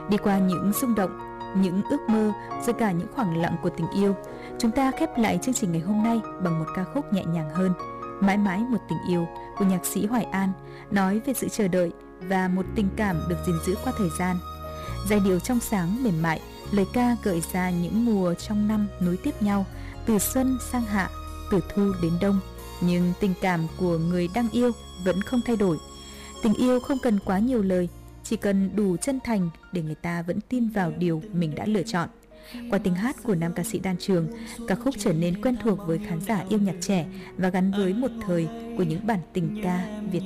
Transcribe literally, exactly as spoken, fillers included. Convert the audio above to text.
Đi qua những xung động, những ước mơ, rồi cả những khoảng lặng của tình yêu, chúng ta khép lại chương trình ngày hôm nay bằng một ca khúc nhẹ nhàng hơn, Mãi mãi một tình yêu của nhạc sĩ Hoài An, nói về sự chờ đợi và một tình cảm được gìn giữ qua thời gian. Giai điệu trong sáng mềm mại, lời ca gợi ra những mùa trong năm nối tiếp nhau, từ xuân sang hạ, từ thu đến đông, nhưng tình cảm của người đang yêu vẫn không thay đổi. Tình yêu không cần quá nhiều lời, chỉ cần đủ chân thành để người ta vẫn tin vào điều mình đã lựa chọn. Qua tiếng hát của nam ca sĩ Đan Trường, ca khúc trở nên quen thuộc với khán giả yêu nhạc trẻ và gắn với một thời của những bản tình ca Việt